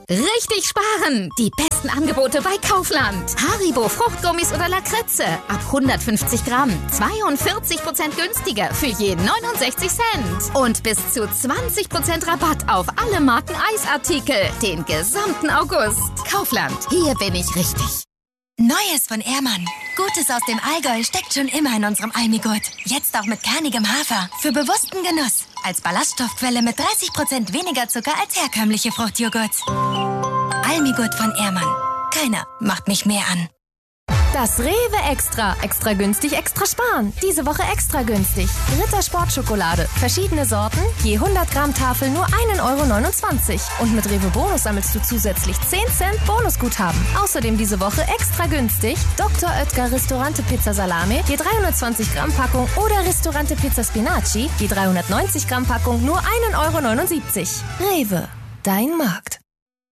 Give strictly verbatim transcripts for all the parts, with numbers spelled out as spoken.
Richtig sparen! Die besten Angebote bei Kaufland. Haribo Fruchtgummis oder Lakritze. Ab hundertfünfzig Gramm. zweiundvierzig Prozent günstiger für je neunundsechzig Cent. Und bis zu zwanzig Prozent Rabatt auf alle Marken Eisartikel. Den gesamten August. Kaufland. Hier bin ich richtig. Neues von Ehrmann. Gutes aus dem Allgäu steckt schon immer in unserem Almigurt. Jetzt auch mit kernigem Hafer. Für bewussten Genuss. Als Ballaststoffquelle mit dreißig Prozent weniger Zucker als herkömmliche Fruchtjoghurts. Almigurt von Ehrmann. Keiner macht mich mehr an. Das Rewe Extra. Extra günstig, extra sparen. Diese Woche extra günstig. Ritter Sportschokolade. Verschiedene Sorten. Je hundert Gramm Tafel nur ein Euro neunundzwanzig. Und mit Rewe Bonus sammelst du zusätzlich zehn Cent Bonusguthaben. Außerdem diese Woche extra günstig. Doktor Oetker Ristorante Pizza Salami. Je dreihundertzwanzig Gramm Packung. Oder Ristorante Pizza Spinaci. Je dreihundertneunzig Gramm Packung nur ein Euro neunundsiebzig. Rewe. Dein Markt.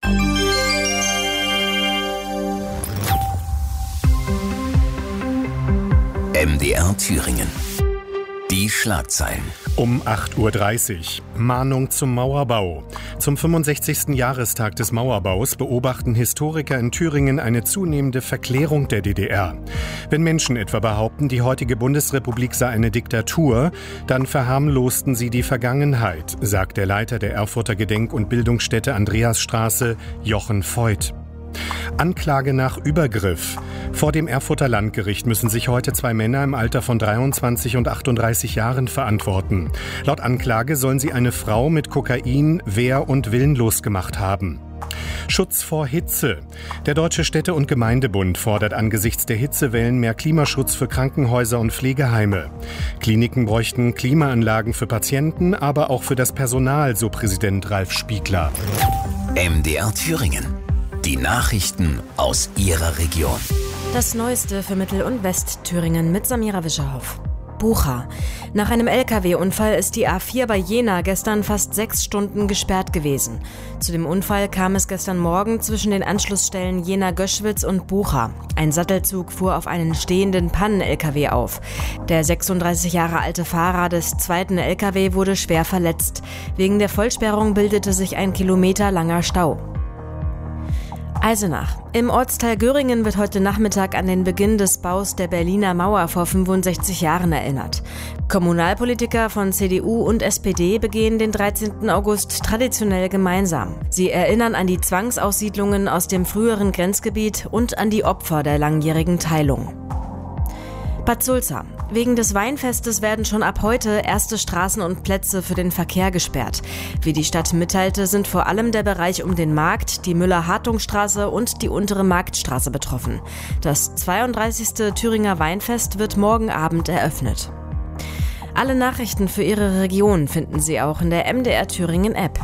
M D R Thüringen. Die Schlagzeilen. Um acht Uhr dreißig. Mahnung zum Mauerbau. Zum fünfundsechzigsten Jahrestag des Mauerbaus beobachten Historiker in Thüringen eine zunehmende Verklärung der D D R. Wenn Menschen etwa behaupten, die heutige Bundesrepublik sei eine Diktatur, dann verharmlosten sie die Vergangenheit, sagt der Leiter der Erfurter Gedenk- und Bildungsstätte Andreasstraße, Jochen Voigt. Anklage nach Übergriff. Vor dem Erfurter Landgericht müssen sich heute zwei Männer im Alter von dreiundzwanzig und achtunddreißig Jahren verantworten. Laut Anklage sollen sie eine Frau mit Kokain wehr- und willenlos gemacht haben. Schutz vor Hitze. Der Deutsche Städte- und Gemeindebund fordert angesichts der Hitzewellen mehr Klimaschutz für Krankenhäuser und Pflegeheime. Kliniken bräuchten Klimaanlagen für Patienten, aber auch für das Personal, so Präsident Ralf Spiegler. M D R Thüringen. Die Nachrichten aus Ihrer Region. Das Neueste für Mittel- und Westthüringen mit Samira Wischerhoff. Bucha. Nach einem L K W-Unfall ist die A vier bei Jena gestern fast sechs Stunden gesperrt gewesen. Zu dem Unfall kam es gestern Morgen zwischen den Anschlussstellen Jena-Göschwitz und Bucha. Ein Sattelzug fuhr auf einen stehenden Pannen-L K W auf. Der sechsunddreißig Jahre alte Fahrer des zweiten L K W wurde schwer verletzt. Wegen der Vollsperrung bildete sich ein kilometerlanger Stau. Eisenach. Im Ortsteil Göringen wird heute Nachmittag an den Beginn des Baus der Berliner Mauer vor fünfundsechzig Jahren erinnert. Kommunalpolitiker von C D U und S P D begehen den dreizehnten August traditionell gemeinsam. Sie erinnern an die Zwangsaussiedlungen aus dem früheren Grenzgebiet und an die Opfer der langjährigen Teilung. Bad Sulza. Wegen des Weinfestes werden schon ab heute erste Straßen und Plätze für den Verkehr gesperrt. Wie die Stadt mitteilte, sind vor allem der Bereich um den Markt, die Müller-Hartung-Straße und die untere Marktstraße betroffen. Das zweiunddreißigste Thüringer Weinfest wird morgen Abend eröffnet. Alle Nachrichten für Ihre Region finden Sie auch in der M D R Thüringen App.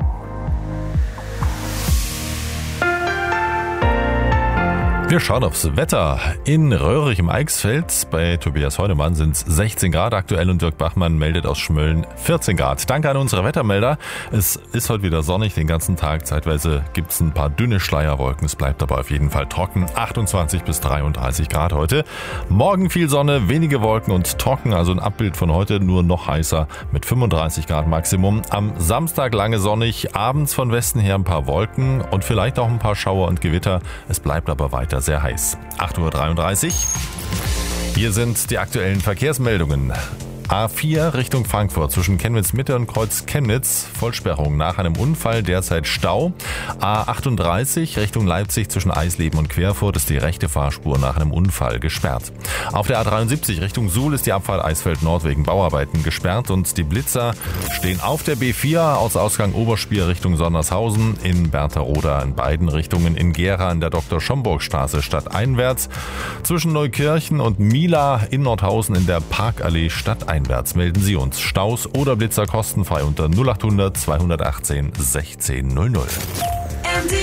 Wir schauen aufs Wetter. In Röhrig im Eichsfeld bei Tobias Heunemann sind es sechzehn Grad aktuell und Dirk Bachmann meldet aus Schmölln vierzehn Grad. Danke an unsere Wettermelder. Es ist heute wieder sonnig den ganzen Tag. Zeitweise gibt es ein paar dünne Schleierwolken. Es bleibt aber auf jeden Fall trocken. achtundzwanzig bis dreiunddreißig Grad heute. Morgen viel Sonne, wenige Wolken und trocken. Also ein Abbild von heute, nur noch heißer mit fünfunddreißig Grad Maximum. Am Samstag lange sonnig, abends von Westen her ein paar Wolken und vielleicht auch ein paar Schauer und Gewitter. Es bleibt aber weiter sehr heiß. acht Uhr dreiunddreißig. Hier sind die aktuellen Verkehrsmeldungen. A vier Richtung Frankfurt zwischen Chemnitz Mitte und Kreuz Chemnitz. Vollsperrung nach einem Unfall, derzeit Stau. A achtunddreißig Richtung Leipzig zwischen Eisleben und Querfurt ist die rechte Fahrspur nach einem Unfall gesperrt. Auf der A dreiundsiebzig Richtung Suhl ist die Abfahrt Eisfeld Nord wegen Bauarbeiten gesperrt und die Blitzer stehen auf der B vier aus Ausgang Oberspier Richtung Sonnershausen, in Bertha-Roda in beiden Richtungen, in Gera an der Doktor-Schomburg-Straße stadteinwärts, zwischen Neukirchen und Mila in Nordhausen in der Parkallee stadteinwärts. Melden Sie uns Staus oder Blitzer kostenfrei unter null achthundert zweihundertachtzehn sechzehn null null.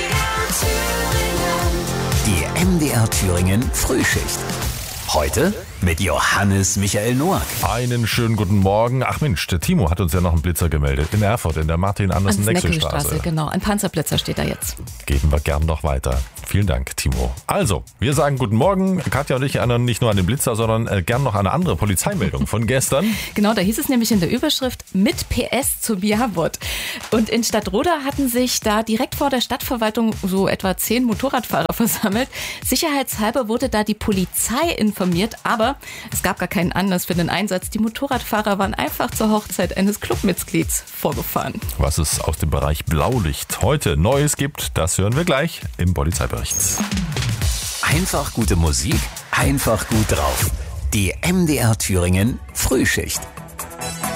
Die M D R Thüringen Frühschicht. Heute mit Johannes Michael Noack. Einen schönen guten Morgen. Ach Mensch, der Timo hat uns ja noch einen Blitzer gemeldet. In Erfurt, in der Martin-Andersen-Nexel-Straße. Genau, ein Panzerblitzer steht da jetzt. Geben wir gern noch weiter. Vielen Dank, Timo. Also, wir sagen guten Morgen. Katja und ich erinnern nicht nur an den Blitzer, sondern äh, gern noch an eine andere Polizeimeldung von gestern. Genau, da hieß es nämlich in der Überschrift mit P S zum Jawort. Und in Stadtroda hatten sich da direkt vor der Stadtverwaltung so etwa zehn Motorradfahrer versammelt. Sicherheitshalber wurde da die Polizei informiert, aber es gab gar keinen Anlass für den Einsatz. Die Motorradfahrer waren einfach zur Hochzeit eines Clubmitglieds vorgefahren. Was es aus dem Bereich Blaulicht heute Neues gibt, das hören wir gleich im Polizeibericht. Einfach gute Musik, einfach gut drauf. Die M D R Thüringen Frühschicht.